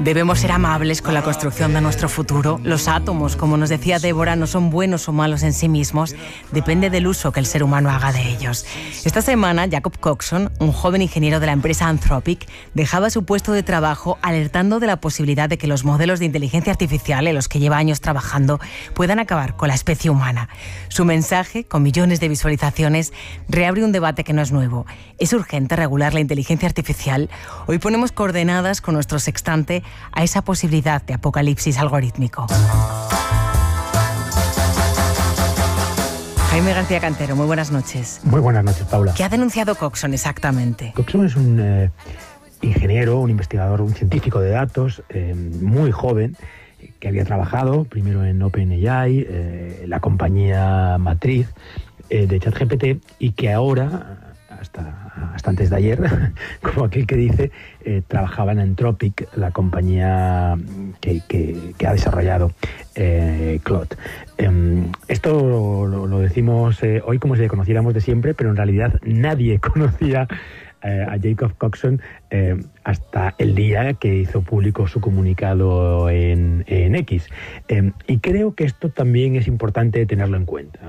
Debemos ser amables con la construcción de nuestro futuro. Los átomos, como nos decía Débora, no son buenos o malos en sí mismos. Depende del uso que el ser humano haga de ellos. Esta semana, Jacob Coxon, un joven ingeniero de la empresa Anthropic, dejaba su puesto de trabajo alertando de la posibilidad de que los modelos de inteligencia artificial, en los que lleva años trabajando, puedan acabar con la especie humana. Su mensaje, con millones de visualizaciones, reabre un debate que no es nuevo. ¿Es urgente regular la inteligencia artificial? Hoy ponemos coordenadas con nuestro sextante a esa posibilidad de apocalipsis algorítmico. Jaime García Cantero, muy buenas noches. Muy buenas noches, Paula. ¿Qué ha denunciado Coxon exactamente? Coxon es un ingeniero, un investigador, un científico de datos muy joven, que había trabajado primero en OpenAI, la compañía matriz de ChatGPT, y que ahora, hasta antes de ayer, como aquel que dice, trabajaba en Anthropic, la compañía que ha desarrollado Claude. Esto lo decimos hoy como si le conociéramos de siempre, pero en realidad nadie conocía a Jacob Coxon hasta el día que hizo público su comunicado en X. Y creo que esto también es importante tenerlo en cuenta.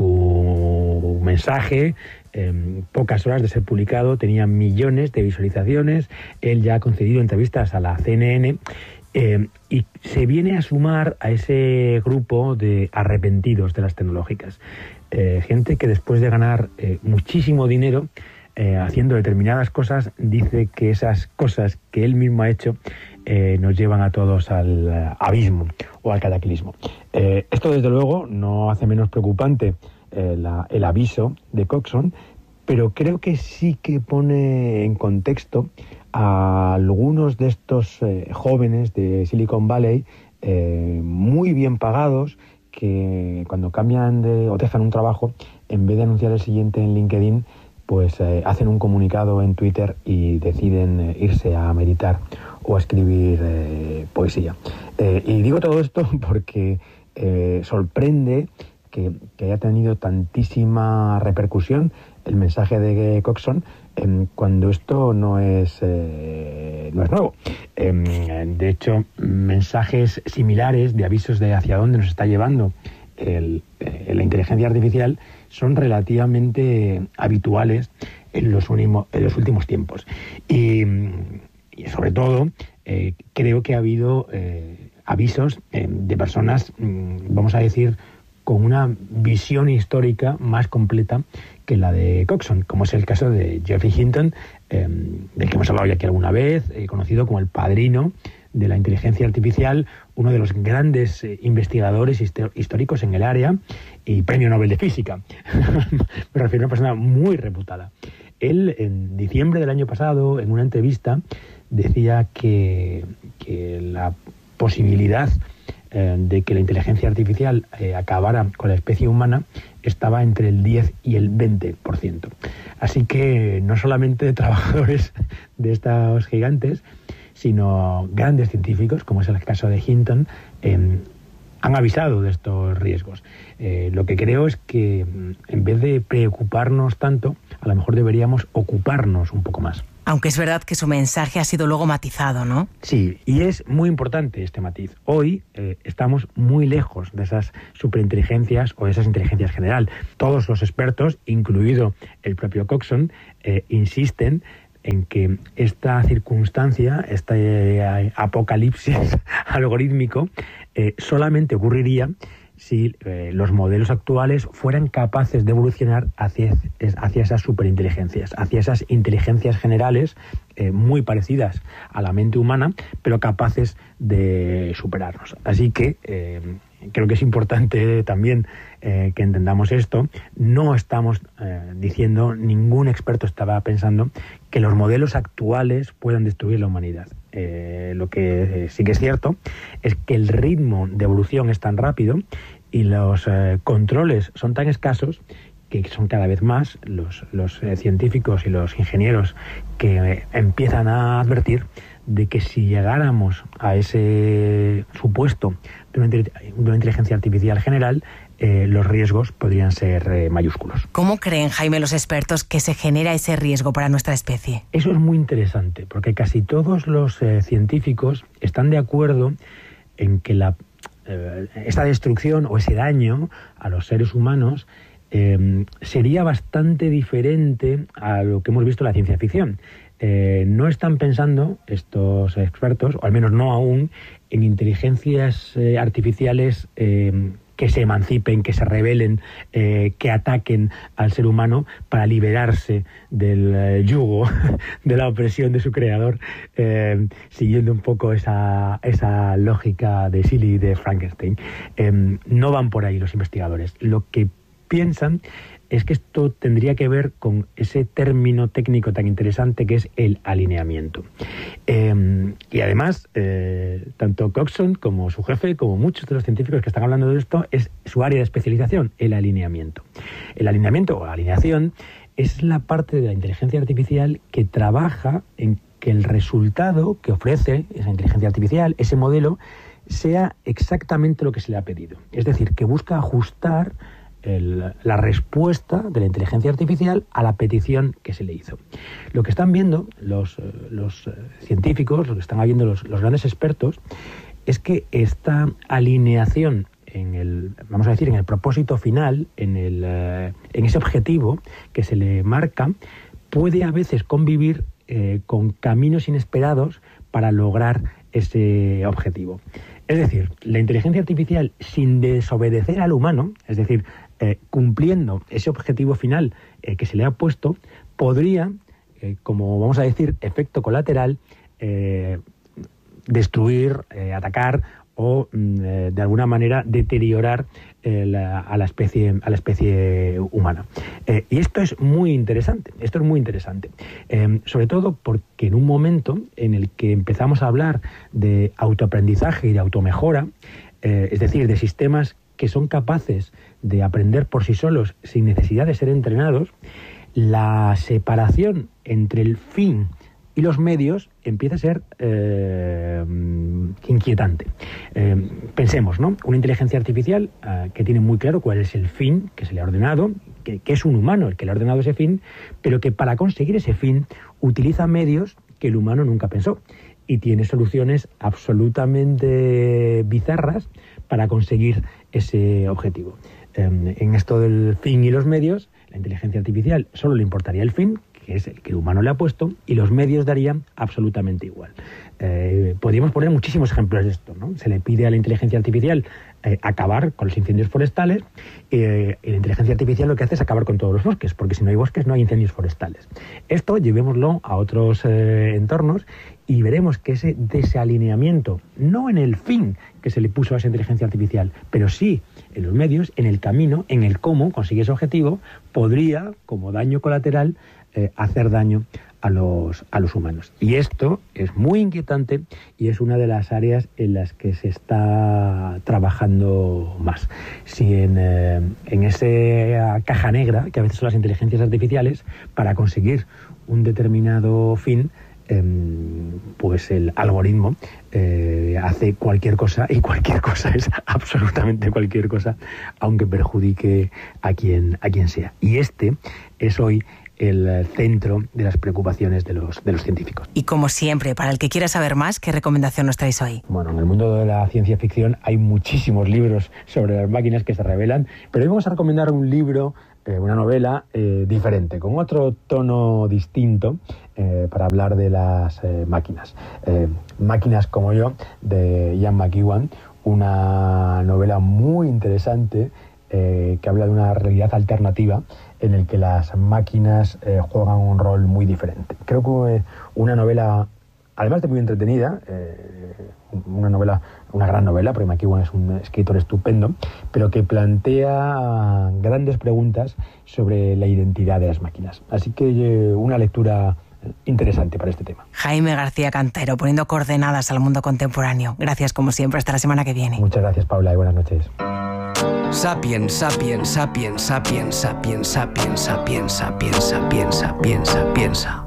Su mensaje, pocas horas de ser publicado, tenía millones de visualizaciones. Él ya ha concedido entrevistas a la CNN y se viene a sumar a ese grupo de arrepentidos de las tecnológicas. Gente que después de ganar muchísimo dinero haciendo determinadas cosas, dice que esas cosas que él mismo ha hecho nos llevan a todos al abismo o al cataclismo. Esto, desde luego, no hace menos preocupante el aviso de Coxon, pero creo que sí que pone en contexto a algunos de estos jóvenes de Silicon Valley muy bien pagados, que cuando cambian o dejan un trabajo, en vez de anunciar el siguiente en LinkedIn, pues hacen un comunicado en Twitter y deciden irse a meditar o a escribir poesía. Y digo todo esto porque sorprende que haya tenido tantísima repercusión el mensaje de Coxon cuando esto no es nuevo. De hecho, mensajes similares de avisos de hacia dónde nos está llevando la inteligencia artificial son relativamente habituales en los últimos tiempos. Y sobre todo, creo que ha habido avisos de personas, vamos a decir, con una visión histórica más completa que la de Coxon, como es el caso de Geoffrey Hinton, del que hemos hablado ya aquí alguna vez, conocido como el padrino de la inteligencia artificial, uno de los grandes investigadores históricos en el área y premio Nobel de Física. Me refiero a una persona muy reputada. Él, en diciembre del año pasado, en una entrevista, decía que la posibilidad de que la inteligencia artificial acabara con la especie humana estaba entre el 10 y el 20%. Así que no solamente trabajadores de estos gigantes, sino grandes científicos, como es el caso de Hinton, han avisado de estos riesgos. Lo que creo es que en vez de preocuparnos tanto, a lo mejor deberíamos ocuparnos un poco más. Aunque es verdad que su mensaje ha sido luego matizado, ¿no? Sí, y es muy importante este matiz. Hoy estamos muy lejos de esas superinteligencias o de esas inteligencias general. Todos los expertos, incluido el propio Coxon, insisten en que esta circunstancia, este apocalipsis algorítmico, solamente ocurriría si los modelos actuales fueran capaces de evolucionar hacia esas superinteligencias, hacia esas inteligencias generales muy parecidas a la mente humana, pero capaces de superarnos. Así que creo que es importante también que entendamos esto. No estamos diciendo, ningún experto estaba pensando que los modelos actuales puedan destruir la humanidad. Lo que sí que es cierto es que el ritmo de evolución es tan rápido y los controles son tan escasos que son cada vez más los científicos y los ingenieros que empiezan a advertir de que si llegáramos a ese supuesto de una inteligencia artificial general, los riesgos podrían ser mayúsculos. ¿Cómo creen, Jaime, los expertos que se genera ese riesgo para nuestra especie? Eso es muy interesante, porque casi todos los científicos están de acuerdo en que esta destrucción o ese daño a los seres humanos sería bastante diferente a lo que hemos visto en la ciencia ficción. No están pensando estos expertos, o al menos no aún, en inteligencias artificiales que se emancipen, que se rebelen, que ataquen al ser humano para liberarse del yugo, de la opresión de su creador, siguiendo un poco esa lógica de Shelley y de Frankenstein. No van por ahí los investigadores. Lo que piensan es que esto tendría que ver con ese término técnico tan interesante que es el alineamiento. Y además, tanto Coxon como su jefe, como muchos de los científicos que están hablando de esto, es su área de especialización, el alineamiento. El alineamiento o alineación es la parte de la inteligencia artificial que trabaja en que el resultado que ofrece esa inteligencia artificial, ese modelo, sea exactamente lo que se le ha pedido. Es decir, que busca ajustar la respuesta de la inteligencia artificial a la petición que se le hizo. Lo que están viendo los científicos, lo que están viendo los grandes expertos, es que esta alineación en el propósito final, en ese objetivo que se le marca, puede a veces convivir con caminos inesperados para lograr ese objetivo. Es decir, la inteligencia artificial, sin desobedecer al humano, es decir, cumpliendo ese objetivo final que se le ha puesto, podría, como vamos a decir, efecto colateral, destruir, atacar o de alguna manera deteriorar a la especie humana. Y esto es muy interesante, sobre todo porque en un momento en el que empezamos a hablar de autoaprendizaje y de automejora, es decir, de sistemas que son capaces de aprender por sí solos sin necesidad de ser entrenados, la separación entre el fin y los medios empieza a ser inquietante. Pensemos, ¿no? Una inteligencia artificial que tiene muy claro cuál es el fin que se le ha ordenado, que es un humano el que le ha ordenado ese fin, pero que para conseguir ese fin utiliza medios que el humano nunca pensó y tiene soluciones absolutamente bizarras para conseguir ese objetivo. En esto del fin y los medios, la inteligencia artificial solo le importaría el fin, que es el que el humano le ha puesto, y los medios darían absolutamente igual. Podríamos poner muchísimos ejemplos de esto, ¿no? Se le pide a la inteligencia artificial acabar con los incendios forestales, y la inteligencia artificial lo que hace es acabar con todos los bosques, porque si no hay bosques no hay incendios forestales. Esto llevémoslo a otros entornos y veremos que ese desalineamiento, no en el fin que se le puso a esa inteligencia artificial, pero sí en los medios, en el camino, en el cómo conseguir ese objetivo, podría, como daño colateral, hacer daño a los humanos. Y esto es muy inquietante y es una de las áreas en las que se está trabajando más. Si en esa caja negra, que a veces son las inteligencias artificiales, para conseguir un determinado fin, pues el algoritmo hace cualquier cosa, y cualquier cosa es absolutamente cualquier cosa, aunque perjudique a quien sea. Y este es hoy el centro de las preocupaciones de los científicos. Y como siempre, para el que quiera saber más, ¿qué recomendación nos traéis hoy? Bueno, en el mundo de la ciencia ficción hay muchísimos libros sobre las máquinas que se revelan, pero hoy vamos a recomendar un libro, una novela diferente, con otro tono distinto, para hablar de las máquinas. Máquinas como yo, de Ian McEwan, una novela muy interesante que habla de una realidad alternativa en el que las máquinas juegan un rol muy diferente. Creo que una novela, además de muy entretenida, una gran novela, porque McEwan es un escritor estupendo, pero que plantea grandes preguntas sobre la identidad de las máquinas. Así que una lectura interesante para este tema. Jaime García Cantero, poniendo coordenadas al mundo contemporáneo. Gracias, como siempre. Hasta la semana que viene. Muchas gracias, Paula, y buenas noches. Sapiens, sapiens, sapiens, sapiens, sapiens, sapiens, sapiens, sapiens, sapiens, piensa.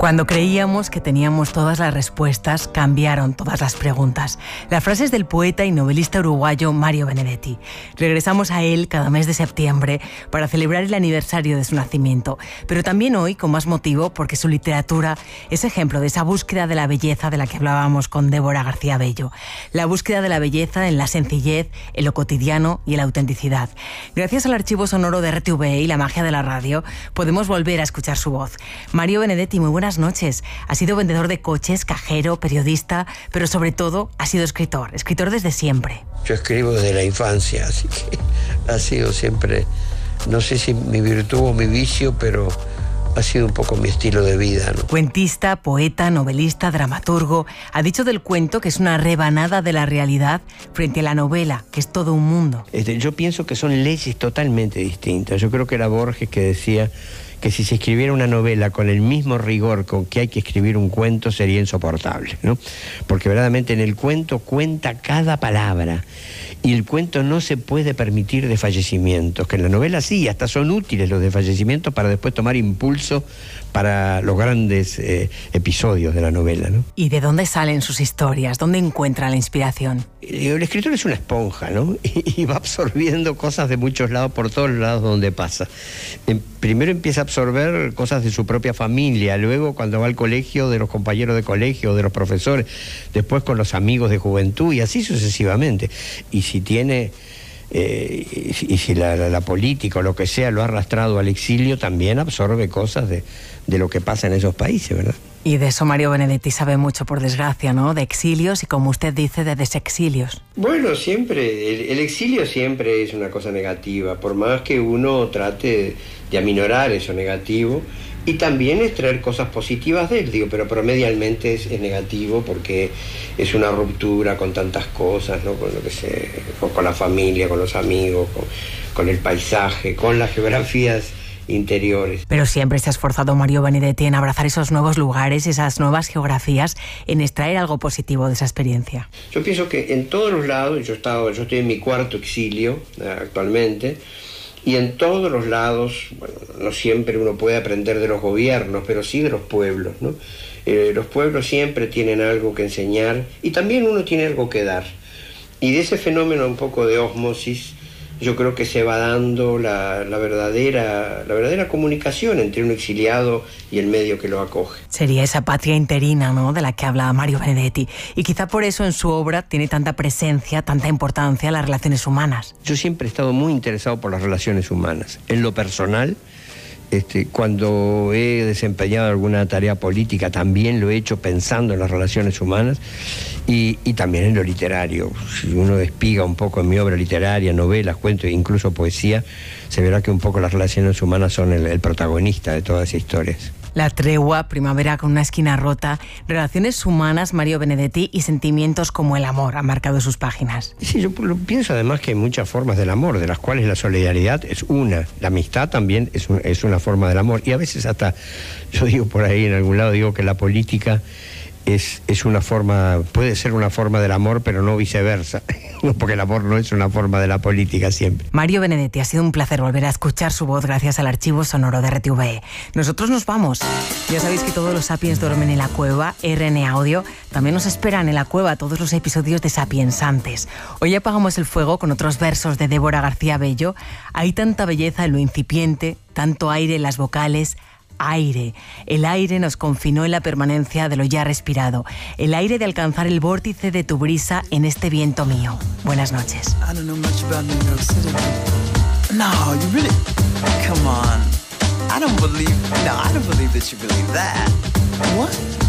Cuando creíamos que teníamos todas las respuestas, cambiaron todas las preguntas. La frase es del poeta y novelista uruguayo Mario Benedetti. Regresamos a él cada mes de septiembre para celebrar el aniversario de su nacimiento, pero también hoy con más motivo porque su literatura es ejemplo de esa búsqueda de la belleza de la que hablábamos con Débora García Bello. La búsqueda de la belleza en la sencillez, en lo cotidiano y en la autenticidad. Gracias al archivo sonoro de RTV y la magia de la radio, podemos volver a escuchar su voz. Mario Benedetti, muy buenas noches. Ha sido vendedor de coches, cajero, periodista, pero sobre todo ha sido escritor desde siempre. Yo escribo desde la infancia, así que ha sido siempre, no sé si mi virtud o mi vicio, pero ha sido un poco mi estilo de vida, ¿no? Cuentista, poeta, novelista, dramaturgo, ha dicho del cuento que es una rebanada de la realidad frente a la novela, que es todo un mundo. Yo pienso que son leyes totalmente distintas. Yo creo que era Borges que decía que si se escribiera una novela con el mismo rigor con que hay que escribir un cuento sería insoportable, ¿no? Porque verdaderamente en el cuento cuenta cada palabra y el cuento no se puede permitir desfallecimientos, que en la novela sí, hasta son útiles los desfallecimientos para después tomar impulso para los grandes episodios de la novela, ¿no? ¿Y de dónde salen sus historias? ¿Dónde encuentra la inspiración? El escritor es una esponja, ¿no? Y va absorbiendo cosas de muchos lados, por todos lados donde pasa. Primero empieza a absorber cosas de su propia familia, luego cuando va al colegio, de los compañeros de colegio, de los profesores, después con los amigos de juventud y así sucesivamente. Y si tiene... y si la política o lo que sea lo ha arrastrado al exilio, también absorbe cosas de lo que pasa en esos países, ¿verdad? Y de eso Mario Benedetti sabe mucho, por desgracia, ¿no? De exilios y, como usted dice, de desexilios. Bueno, siempre, el exilio siempre es una cosa negativa, por más que uno trate de aminorar eso negativo y también extraer cosas positivas de él, digo, pero promedialmente es negativo porque es una ruptura con tantas cosas, ¿no? Con lo que con la familia, con los amigos, con el paisaje, con las geografías interiores. Pero siempre se ha esforzado Mario Benedetti en abrazar esos nuevos lugares, esas nuevas geografías, en extraer algo positivo de esa experiencia. Yo pienso que en todos los lados, yo estoy en mi cuarto exilio actualmente, y en todos los lados, bueno, no siempre uno puede aprender de los gobiernos, pero sí de los pueblos, ¿no? Los pueblos siempre tienen algo que enseñar y también uno tiene algo que dar. Y de ese fenómeno un poco de ósmosis, yo creo que se va dando la verdadera comunicación entre un exiliado y el medio que lo acoge. Sería esa patria interina, ¿no?, de la que habla Mario Benedetti. Y quizá por eso en su obra tiene tanta presencia, tanta importancia las relaciones humanas. Yo siempre he estado muy interesado por las relaciones humanas. En lo personal, cuando he desempeñado alguna tarea política, también lo he hecho pensando en las relaciones humanas y también en lo literario. Si uno espiga un poco en mi obra literaria, novelas, cuentos e incluso poesía, se verá que un poco las relaciones humanas son el protagonista de todas esas historias. La tregua, Primavera con una esquina rota, relaciones humanas, Mario Benedetti, y sentimientos como el amor han marcado sus páginas. Sí, yo pienso además que hay muchas formas del amor, de las cuales la solidaridad es una, la amistad también es una forma del amor, y a veces hasta, yo digo por ahí en algún lado, digo que la política es una forma, puede ser una forma del amor, pero no viceversa, porque el amor no es una forma de la política siempre. Mario Benedetti, ha sido un placer volver a escuchar su voz gracias al archivo sonoro de RTV. Nosotros nos vamos. Ya sabéis que todos los Sapiens duermen en la cueva. RN Audio también nos esperan en la cueva todos los episodios de Sapiensantes. Hoy apagamos el fuego con otros versos de Débora García Bello. Hay tanta belleza en lo incipiente, tanto aire en las vocales. Aire. El aire nos confinó en la permanencia de lo ya respirado. El aire de alcanzar el vórtice de tu brisa en este viento mío. Buenas noches. I don't know much about New York City. No, you really... Come on. I don't believe that you believe that. What?